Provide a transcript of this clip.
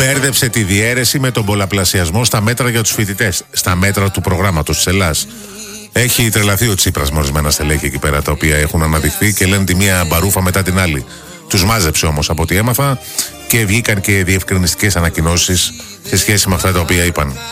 Μπέρδεψε τη διαίρεση με τον πολλαπλασιασμό στα μέτρα για τους φοιτητές, στα μέτρα του προγράμματος της Ελλάς. Έχει τρελαθεί ο Τσίπρας με ορισμένα στελέχη εκεί πέρα, τα οποία έχουν αναδειχθεί και λένε τη μία μπαρούφα μετά την άλλη. Τους μάζεψε όμως από ό,τι έμαθα και βγήκαν και διευκρινιστικές ανακοινώσεις σε σχέση με αυτά τα οποία είπαν.